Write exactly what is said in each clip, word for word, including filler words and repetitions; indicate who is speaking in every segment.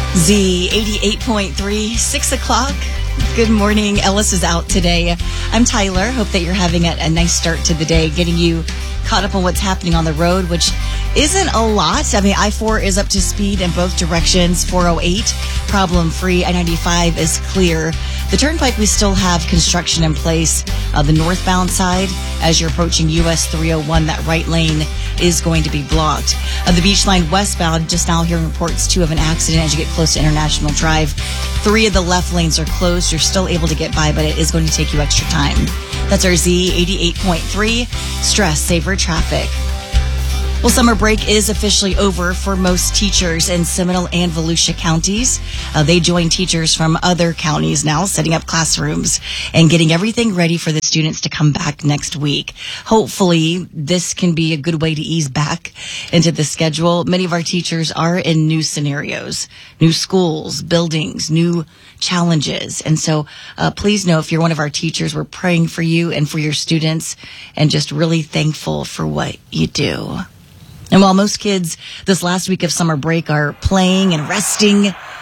Speaker 1: Z eighty-eight point three, six o'clock. Good morning. Ellis is out today. I'm Tyler. Hope that you're having a, a nice start to the day, getting you caught up on what's happening on the road, which isn't a lot. I mean, I four is up to speed in both directions. four oh eight, problem-free. I ninety-five is clear. The Turnpike, we still have construction in place. Uh, the northbound side, as you're approaching U S three oh one, that right lane is going to be blocked. Uh, the Beach Line westbound, just now hearing reports, too, of an accident as you get close to International Drive. Three of the left lanes are closed. You're still able to get by, but it is going to take you extra time. That's our Z eighty-eight point three Stress Saver Traffic. Well, summer break is officially over for most teachers in Seminole and Volusia counties. Uh, they join teachers from other counties now, setting up classrooms and getting everything ready for the students to come back next week. Hopefully, this can be a good way to ease back into the schedule. Many of our teachers are in new scenarios, new schools, buildings, new challenges. And so uh, please know, if you're one of our teachers, we're praying for you and for your students and just really thankful for what you do. And while most kids this last week of summer break are playing and resting,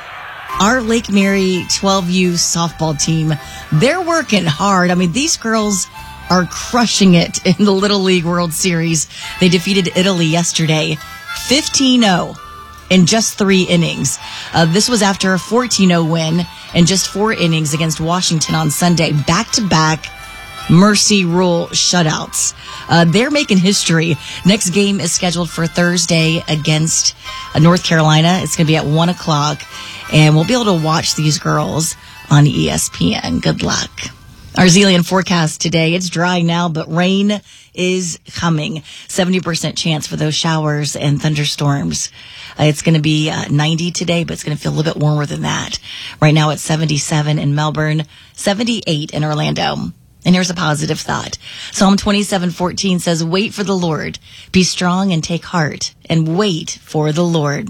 Speaker 1: our Lake Mary twelve U softball team, they're working hard. I mean, these girls are crushing it in the Little League World Series. They defeated Italy yesterday, fifteen oh in just three innings. Uh, this was after a fourteen oh win in just four innings against Washington on Sunday. Back-to-back Mercy Rule shutouts. Uh, they're making history. Next game is scheduled for Thursday against uh, North Carolina. It's going to be at one o'clock, and we'll be able to watch these girls on E S P N. Good luck. Our Zillion forecast today, it's dry now, but rain is coming. seventy percent chance for those showers and thunderstorms. Uh, it's going to be uh, ninety today, but it's going to feel a little bit warmer than that. Right now it's seventy-seven in Melbourne, seventy-eight in Orlando. And here's a positive thought. Psalm twenty-seven fourteen says, wait for the Lord. Be strong and take heart, and wait for the Lord.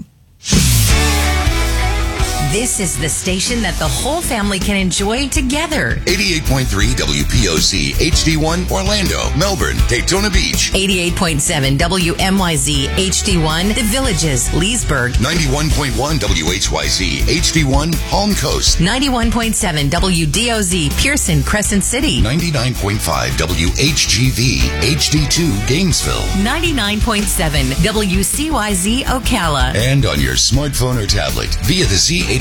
Speaker 2: This is the station that the whole family can enjoy together.
Speaker 3: eighty-eight point three W P O C, H D one, Orlando, Melbourne, Daytona Beach.
Speaker 2: eighty-eight point seven W M Y Z, H D one, The Villages, Leesburg.
Speaker 3: ninety-one point one W H Y Z, H D one, Palm Coast.
Speaker 2: ninety-one point seven W D O Z, Pearson, Crescent City.
Speaker 3: ninety-nine point five W H G V, H D two, Gainesville.
Speaker 2: ninety-nine point seven W C Y Z, Ocala.
Speaker 3: And on your smartphone or tablet via the Z